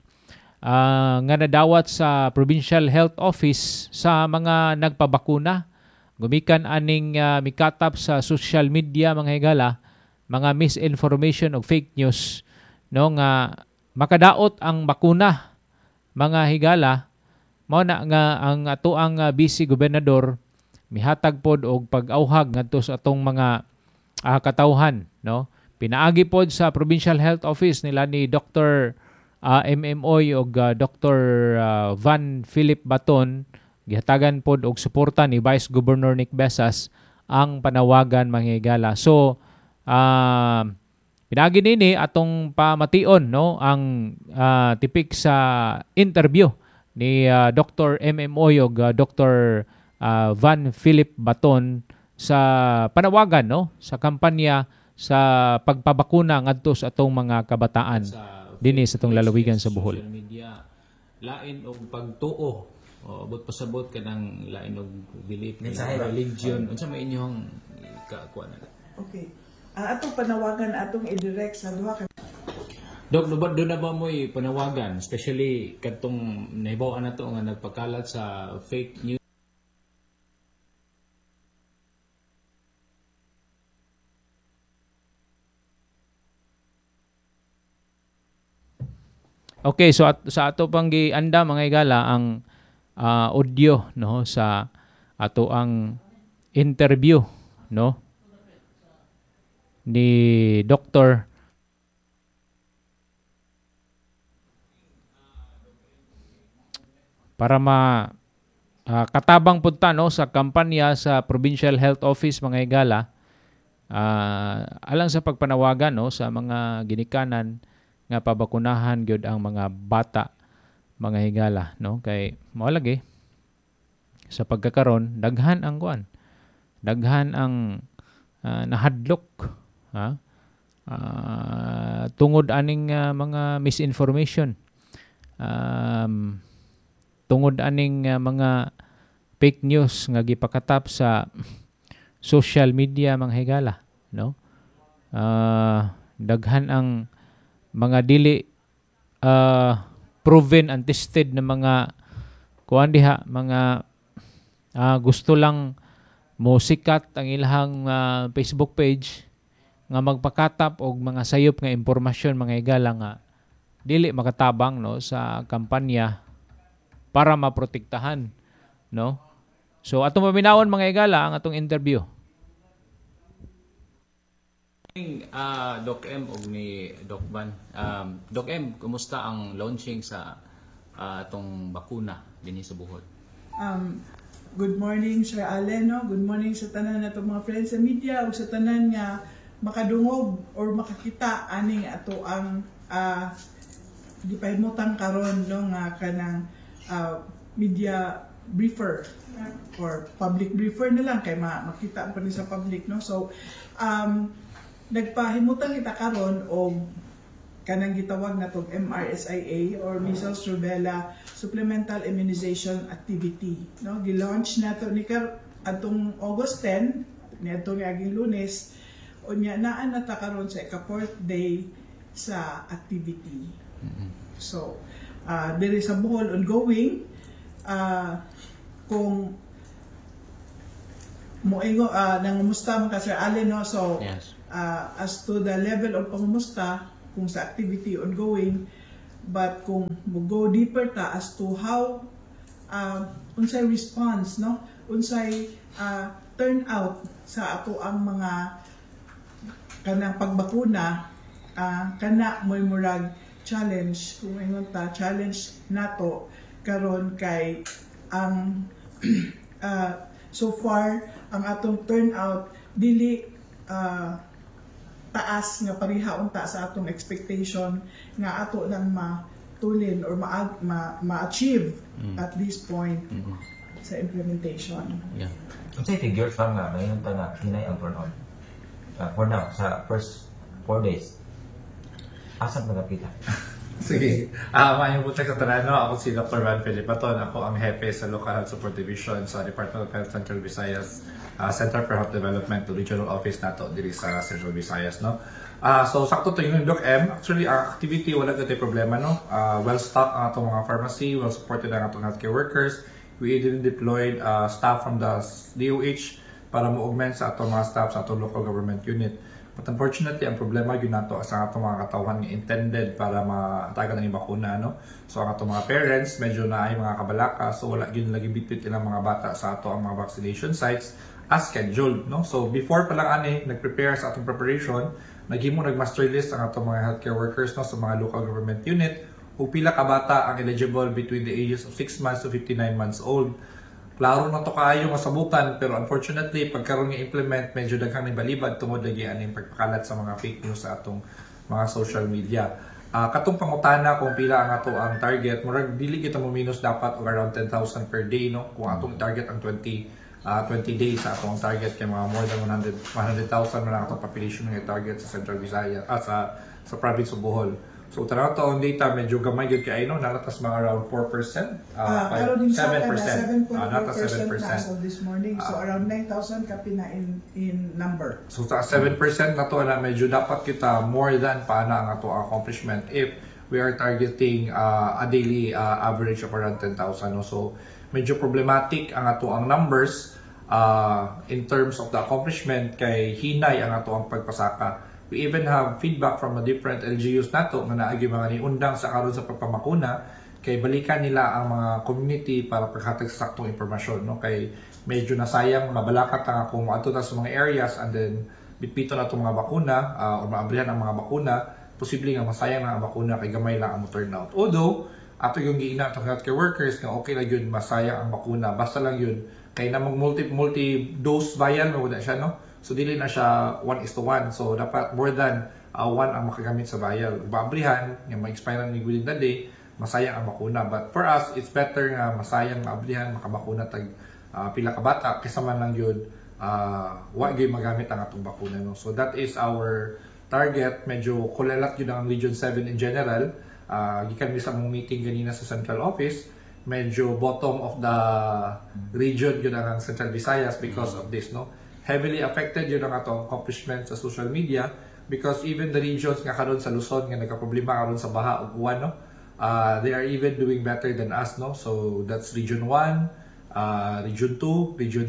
nga nadawat sa Provincial Health Office sa mga nagpabakuna gumikan aning mikatap sa social media mga higala mga misinformation o fake news no nga makadaot ang bakuna mga higala mao na nga ang ato ang vice gobernador mihatag pod og pag-auhag ngadto sa atong mga katauhan, no? Pinaagi pod sa Provincial Health Office nila ni Dr. MMOy o Dr. Van Philip Baton, gihatagan pod og suporta ni Vice Governor Nick Besas ang panawagan mga higala. So pinaagi nini atong pamation, no, ang tipik sa interview ni Dr. MMOy o Dr. Van Philip Baton sa panawagan, no, sa kampanya sa pagpabakuna ngadto sa atong mga kabataan dinhi sa atong lalawigan sa Bohol. Social media lain og pagtuo o abot pasabot kanang lain og belief sa religion unsa may inyong kakuan na. Okay. Atong panawagan atong i-direct sa duha ka Dok, doon na ba mo'y panawagan, especially katong nahibawan na to nga nagpakalat sa fake news? Okay, so sa ato pang gianda mga higala ang audio, no, sa ato ang interview, no, ni Dr. para katabang punta, no, sa kampanya sa Provincial Health Office mga higala alang sa pagpanawagan, no, sa mga ginikanan nga pabakunahan gyud ang mga bata mga higala, no, kay mao lagi sa pagkakaron daghan ang kuan, daghan ang nahadlok tungod aning mga misinformation, tungod aning mga fake news nga gipakatap sa social media mga higala, no. Daghan ang mga dili proven and tested na mga kuan diha, mga gusto lang mo sikat ang ilahang Facebook page nga magpakatap og mga sayop nga impormasyon mga higala nga dili makatabang, no, sa kampanya para maprotektahan, no. So atong paminawon mga higala ang atong interview. Doc M og ni Doc Van. Doc M, kumusta ang launching sa atong bakuna dinhi sa Bohol? Good morning Sir Allen, no? Good morning sa tanan natong mga friends sa media ug sa tanan nga makadungog or makakita aning ato ang gipahimutang karon, no, nga kanang media briefer or public briefer na lang kay makita pa ni sa public, no. So nagpahimutan kita karon og kanang gitawag natong MRSIA or Measles Rubella Supplemental Immunization Activity, no. Gi-launch nato ni atong August 10 niadtong aging Lunes, unya naa na ta karon sa ika-4th day sa activity. So diri sa Bohol ongoing, kung moingo nangumusta man ka Sir Allen, no. So Yes. As to the level of pangumusta kung sa activity ongoing, but kung go deeper ta as to how unsay response, no, unsay turnout sa ato ang mga kanang pagbakuna, kana moy murag challenge, kung ingon ta challenge nato karon kay ang so far ang atong turnout dili taas nga pariha unta sa atong expectation nga ato nang matulin or ma-achieve at this point sa implementation. Yeah. Unsay figures lang nga ngayon ta na hinay ang turnout? For now sa first 4 days. Asa nagapita? Sige. Maayong buntag sa tanan, no? Ako si Dr. Van Philip Baton. Ako ang hepe sa Local Health Support Division sa Department of Health Central Visayas, Center for Health Development to Regional Office nato diri sa Central Visayas, no. So sakto to yung Doc M. Actually, ang activity wala gayud problema, no. Well stocked ang atong mga pharmacy, well supported ang atong healthcare workers. We even deployed staff from the DOH para mo-augment sa atong mga staff sa atong local government unit. But unfortunately, ang problema yun nato sa atong mga katawhan nga intended para matagan ang bakuna, no. So ang atong mga parents medyo na ay mga kabalaka, so wala gyud lagi bitbit ilang mga bata sa ato ang mga vaccination sites. as scheduled, no? So before pa lang ani nag-prepare sa atong preparation, nagmaster list ang atong mga healthcare workers, no, sa mga local government unit ug pila ka bata ang eligible between the ages of 6 months to 59 months old. Klaro na to kaayo masabutan, pero unfortunately pagkaroon nga implement medyo daghang balibad tungod lagi aning pagpakalat sa mga fake news sa atong mga social media. Katong pangutana kung pila ang ato ang target, murag dili kita mo minus dapat og around 10,000 per day, no, kung atong target ang 20 days sa atong target kay mga more than 100,000 man ang atong population nga target sa Central Visayas sa province of Bohol. So tanaw to ang data medyo gamay gyud kay ano, nalatas mga around 4%, pero din sa 7%, 7.4% as of this morning, so around 9,000 kapi na in number. So sa 7% na to na medyo dapat kita more than paana ang ato accomplishment if we are targeting a daily average of around 10,000, no? So medyo problematic ang ato ang numbers in terms of the accomplishment kay hinay ang ato ang pagpasaka. We even have feedback from a different LGUs nato nga naagi mga niundang sa karon sa pagpamakuna kay balikan nila ang mga community para paghatag sa saktong impormasyon, no, kay medyo nasayang mabalakat ang kung ato ta sa mga areas and then bitbito na itong mga bakuna o maabrihan ang mga bakuna, posibleng nga masayang na ang bakuna kay gamay lang ang turnout. Although ato yung giina itong healthcare workers nga okay lang yun masayang ang bakuna, basta lang yun kay na mag multi dose vial mawala siya, no. So dili na siya 1:1. So dapat more than 1 ang makagamit sa vial. Maabrihan nga ma-expire ni within the day, masayang ang bakuna. But for us, it's better nga masayang maabrihan makabakuna tag pila ka bata kaysa man lang yun wa gyud magamit ang atong bakuna, no. So that is our target. Medyo kulelat yun ang Region 7 in general. Gikan mi sa mong meeting ganina sa central office, medyo bottom of the region yun ang Central Visayas because of this, no. Heavily affected yun ang atong accomplishment sa social media because even the regions nga karon sa Luzon nga nagka-problema karon sa baha ug uwan, no, they are even doing better than us, no. So that's Region 1, Region 2, Region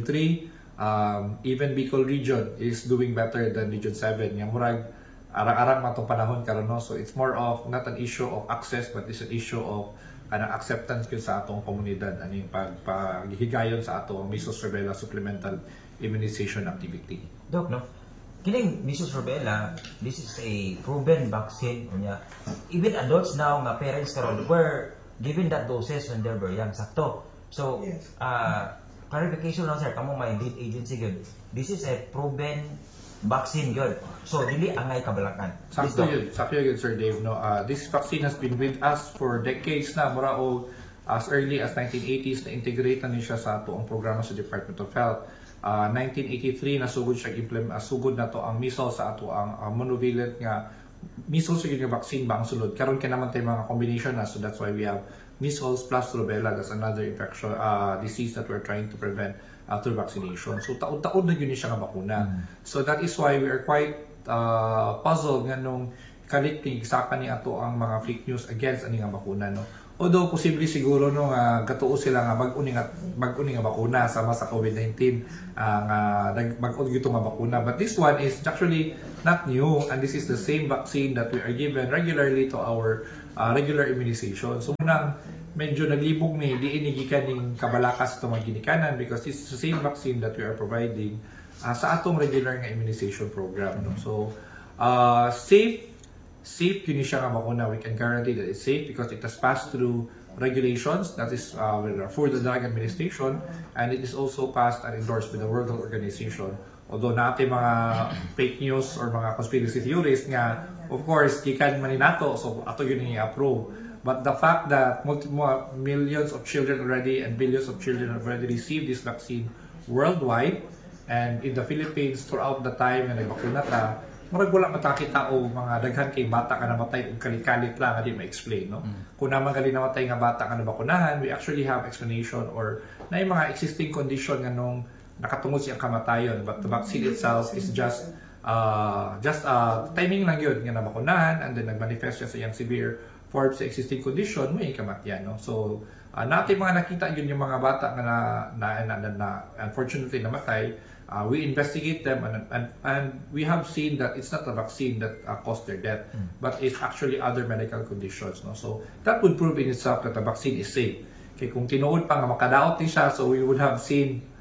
3, even Bicol region is doing better than Region 7. Nga murag arang-arang matong panahon karon, no. So it's more of not an issue of access but it's an issue of kanang acceptance gyud sa atong komunidad ani paghigayon sa atong measles rubella supplemental immunization activity. Doc, no? Kining measles rubella, this is a proven vaccine. Even adults now, nga parents karon were given that doses when they were young. Sakto. So, yes. Clarification lang, sir. Kamo may lead agency good. This is a proven vaccine good. So, dili angay kabalakan. Sakto yun, Sir Dave. No? This vaccine has been with us for decades na. Mura o as early as 1980s na integrate na niya sa atoong programa sa Department of Health. 1983 nasugod siya sugod na to ang measles sa ato ang monovalent nga measles yung vaccine ba ang sulod karon kay naman tay mga combination na, so that's why we have measles plus rubella. That's another infection disease that we're trying to prevent through vaccination. So taud-taud na yun siya nga bakuna. So that is why we are quite puzzled nga nung kalit saka ni ato ang mga fake news against ani nga bakuna, no. Although posible siguro no gatuo sila nga bag-uni nga bakuna sama sa COVID-19 nga bag-o gito nga bakuna, but this one is actually not new and this is the same vaccine that we are given regularly to our regular immunization. So nang medyo naglibog ni diin gikan ning kabalakas to mga ginikanan because this is the same vaccine that we are providing sa atong regular nga immunization program, no. So safe yun siya nga bakuna. We can guarantee that it's safe because it has passed through regulations, that is with our Food and Drug Administration, and it is also passed and endorsed with the World Health Organization. Although natin mga fake news or mga conspiracy theories nga, of course, gikan man nato, so ato yun i-approve. But the fact that millions of children already and billions of children have already received this vaccine worldwide, and in the Philippines throughout the time na nagbakuna ta, murag wala matakita o mga daghan kay bata ka namatay og kalikalit lang adi ma-explain, no. Kung naman gali namatay nga bata ka nabakunahan, we actually have explanation or na yung mga existing condition nga nung nakatungod siyang kamatayon, but the vaccine itself is just timing lang yun nga nabakunahan and then nagmanifest siya sa iyang severe form sa existing condition mo yung kamatyan, no. So natin mga nakita yun yung mga bata nga na unfortunately namatay. We investigate them and we have seen that it's not a vaccine that caused their death, but it's actually other medical conditions, no. So that would prove in itself that the vaccine is safe. Kaya kung tinuod pa nga makadaot din siya, so we would have seen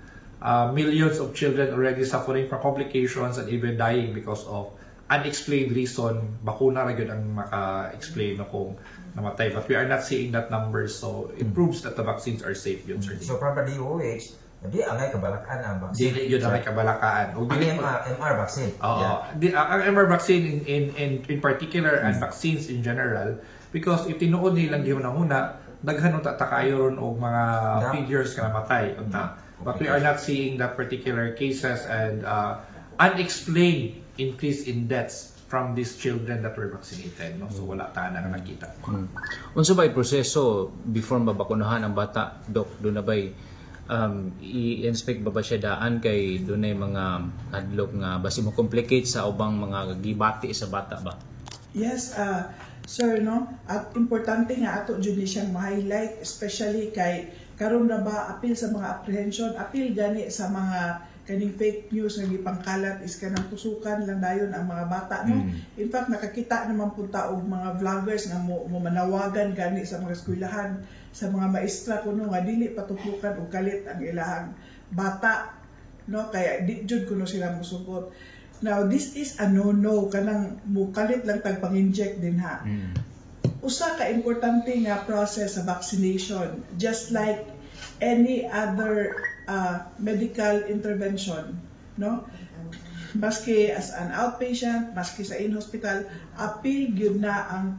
millions of children already suffering from complications and even dying because of unexplained reason. Bakuna ra gyud ang maka-explain no kung namatay. But we are not seeing that number, so it proves that the vaccines are safe yun, sir. So from the DOH, di angay kabalakan ang vaccine. Dili yun angay kabalakaan. Ang MR vaccine. Ang MR vaccine in particular and vaccines in general, because if tinuod nilang gihunahuna, daghan ta kayo ron og mga figures ka namatay unta. But we are not seeing that particular cases and unexplained increase in deaths from these children that were vaccinated, no? So wala ta na nakita. Unsa ba proseso before mabakunahan ang bata, Doc? Do na bay i-inspect ba siya daan kay dunay mga hadlok nga basi mo complicate sa ubang mga gibati sa bata ba? Yes, sir, no? At importante nga ato jud ni siyang ma-highlight, especially kay karon na ba apil sa mga apprehension, apil gani sa mga kaning fake news nga gipangkalat is kanang tusukan lang dayon ang mga bata, no? In fact, nakakita naman punta og mga vloggers nga mo manawagan gani sa mga eskwelahan, sa mga maestra kuno nga dili patuklukan og kalit ang ilahang bata, no? Kaya di jud kuno sila mosugot. Now, this is a no-no, kanang mukalit lang tagpang-inject din ha. Usa ka importante nga process sa vaccination, just like any other medical intervention, no? Maski as an outpatient, maski sa in-hospital, apil gyud na ang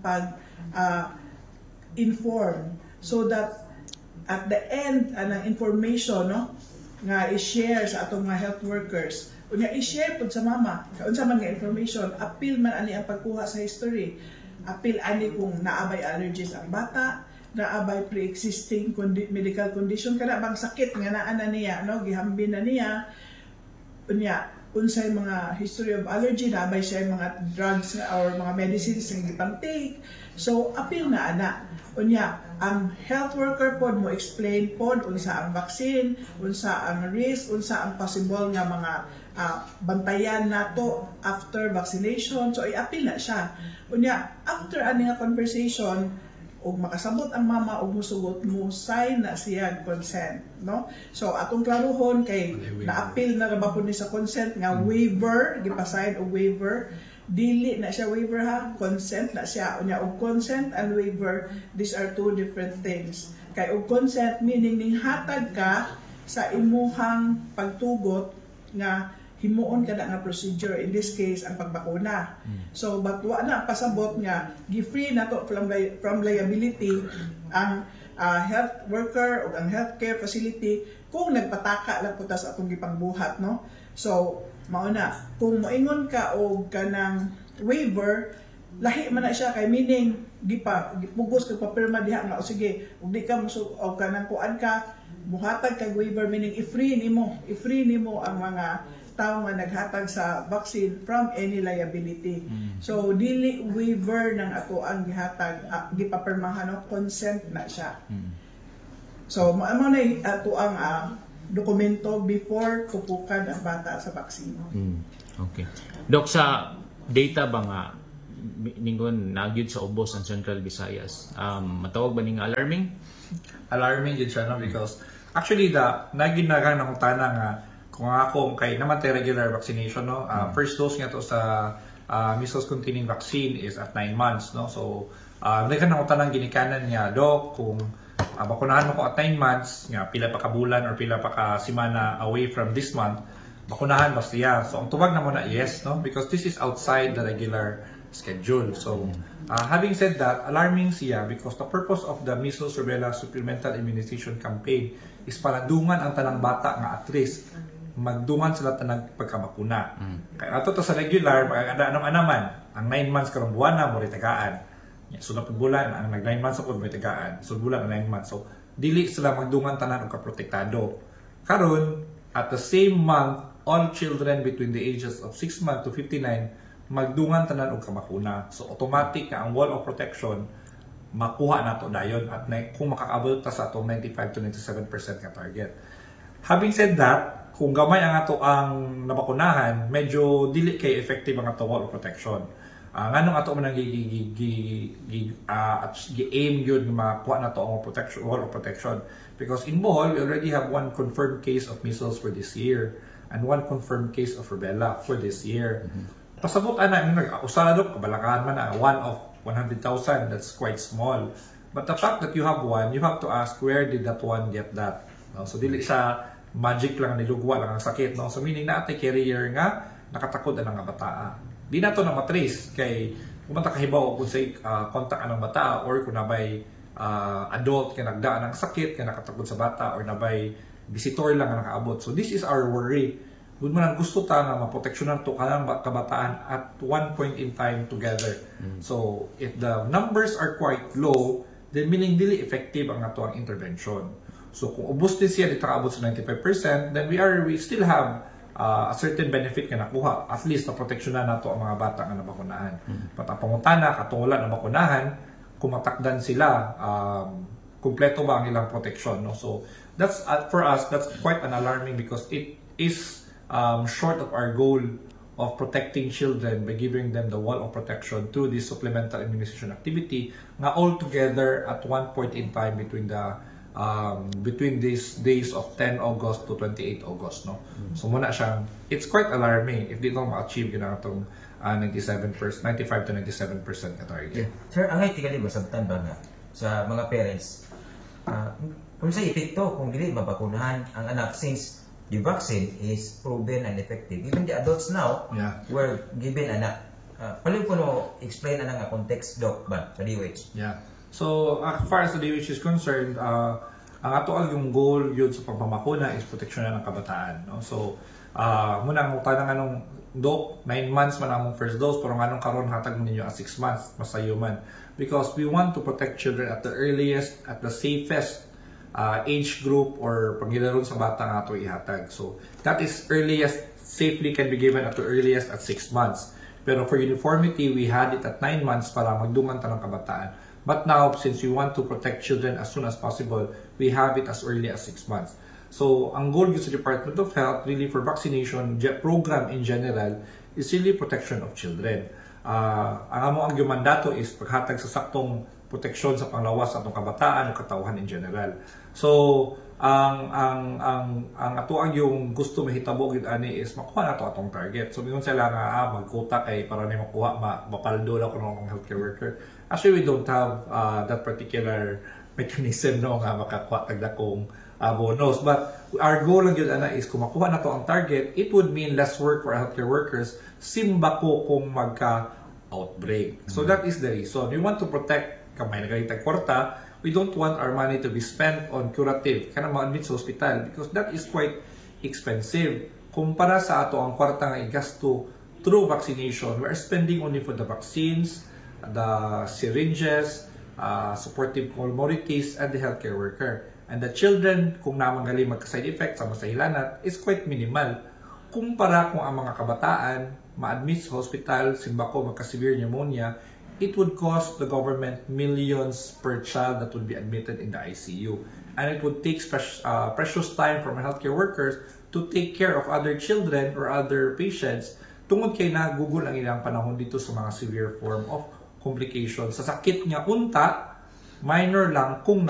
pag-inform so that at the end ng information, no, nga i-share sa atong mga health workers, unya i-share pud sa mama unsa man nga information, apil man ani ang pagkuha sa history, apil ani kung naabay allergies ang bata, naabay pre-existing medical condition kana bang sakit nga naa na niya, no, gihambin na niya, unya unsay mga history of allergy, naabay siya mga drugs or mga medicines nga gipang-take, so apil na ana. Unya ang health worker pod mo explain pod unsa ang vaccine, unsa ang risk, unsa ang possible nga mga bantayan nato after vaccination, so i-apil na siya. Unya after ani nga conversation ug makasabot ang mama ug musugot mo, sign na siya consent, no? So atong klaruhon kay na-apil na ra ba pud ni sa consent nga waiver, gipa-sign og waiver, dili na siya waiver ha, consent na siya. Unya og consent and waiver, these are two different things. Kay og consent meaning ning hatag ka sa imuhang pagtugot nga himuon kada nga procedure, in this case ang pagbakuna. So but wa na pasabot nga gi-free nato from liability ang health worker o ang healthcare facility kung nagpataka lang puta sa atong gipangbuhat, no? So mao na kung moingon ka og kanang waiver, lahi man na siya kay meaning gipugos kag papirma diha nga o sige ug di ka musug og kanang kuan ka buhatag kag waiver, meaning i-free nimo ang mga tao nga naghatag sa vaccine from any liability. So dili waiver ng ato ang gihatag, gipapirmahan, no, consent na siya. So mao na ato ang dokumento before tupukan ang bata sa vaccine. Okay. Dok, sa data ba nga ningon nagyud sa ubos ang Central Visayas, matawag ba ning alarming? Alarming yun siya, no? Because actually naginagan akong tana nga kung ako kay namatay regular vaccination, no, first dose nga to sa measles containing vaccine is at 9 months, no. So nagkan ako tanang ginikanan niya, Dok, kung bakunahan mo ko at 9 months nga pila pa ka bulan or pila pa ka semana away from this month, bakunahan ba siya? So ang tubag na mo na yes, no, because this is outside the regular schedule. So having said that, alarming siya because the purpose of the measles rubella supplemental immunization campaign is palandungan ang tanang bata nga at risk magdungan sila tanang pagkabakuna. Kaya ato to sa regular, maganda anaman, ang 9 months karong buwan na mo ritagaan. Sunod pag bulan, ang nag 9 months ako mo ritagaan. Sunod bulan ang 9 months. So, dili sila magdungan tanan og kaprotektado. Karon, at the same month, all children between the ages of 6 months to 59 magdungan tanan og kabakuna. So, automatic na ang wall of protection makuha nato dayon at kung makakaabot ta sa atong 95 to 97% nga target. Having said that, kung gamay ang ato ang nabakunahan, medyo dili kay effective ang ato wall of protection. Nganong ato man gi-aim yun makuha na to ang protection, wall of protection. Because in Bohol, we already have one confirmed case of measles for this year and one confirmed case of rubella for this year. Pasabot usado kabalakahan man na 1 of 100,000, that's quite small. But the fact that you have one, you have to ask where did that one get that. No? So dili siya magic lang, nilugwa lang ang sakit. No? So meaning na ate carrier nga nakatakod ang bata. Di na to na matrace kay kumanta kahibaw kung say contact anang bata or kung nabay adult kay nagdaan ng sakit kay nakatakod sa bata or nabay visitor lang ang nakaabot. So this is our worry. Kung man gusto ta nga maproteksyonan to kanang kabataan at one point in time together. So if the numbers are quite low, then meaning dili effective ang ato ang intervention. So kung ubos din siya dito kaabot sa 95%, then we still have a certain benefit nga nakuha. At least na-proteksyonan nato ang mga bata nga nabakunahan. But ang pangutana, katungulan na bakunahan, kumatakdan sila, kumpleto ba ang ilang protection. No? So that's for us, that's quite an alarming because it is short of our goal of protecting children by giving them the wall of protection through this supplemental immunization activity nga all together at one point in time between these days of 10 August to 28 August. No? So muna siyang, it's quite alarming if di ito ma-achieve yun ang itong 95 to 97% na target. Yeah. Sir, angay tigali ba sabtan ba nga sa mga parents? Kung sa epekto, kung dili mabakunahan ang anak since the vaccine is proven and effective. Even the adults now were given anak. Paling po no explain na nga context, Doc, ba sa DOH? Yeah. So, as far as the DOH is concerned, ang ato yung goal yun sa pagpamakuna is protection ng kabataan. No? So, muna ang tanang anong Doc, 9 months man ang first dose, pero anong karon hatag mo ninyo 6 months, masayo man. Because we want to protect children at the earliest, at the safest age group or panghilaron sa bata nga ito ihatag. So, that is earliest, safely can be given at the earliest at 6 months. Pero for uniformity, we had it at 9 months para magdungan ta ng kabataan. But now, since we want to protect children as soon as possible, we have it as early as 6 months. So, ang goal sa Department of Health, really for vaccination program in general, is really protection of children. Ang mandato is paghatag sa saktong proteksyon sa panglawas sa atong kabataan o katauhan in general. So, ang ato ang yung gusto mahitabo gid ani is makuha nato atong target. So mingon sila nga magkota kay para ni makuha mapaldo lang kuno ang healthcare worker. Actually, we don't have that particular mechanism no nga makakuha tag dakong bonus. But our goal lang yun ana is kung makuha nato ang target, it would mean less work for healthcare workers simbako kung magka-outbreak. So that is the reason. We want to protect kamay nagalitag kwarta. We don't want our money to be spent on curative, kana ma-admit sa hospital, because that is quite expensive. Kumpara sa ato ang kwarta nga igasto through vaccination, we are spending only for the vaccines, the syringes, supportive commodities, and the healthcare worker. And the children, kung naman magka-side effects sa masahilanat, is quite minimal. Kumpara kung ang mga kabataan ma-admit sa hospital, simbako magka-severe pneumonia, it would cost the government millions per child that would be admitted in the ICU. And it would take precious time from healthcare workers to take care of other children or other patients tungod kay nagugol ang ilang panahon dito sa mga severe form of complications. Sa sakit nga unta, minor lang kung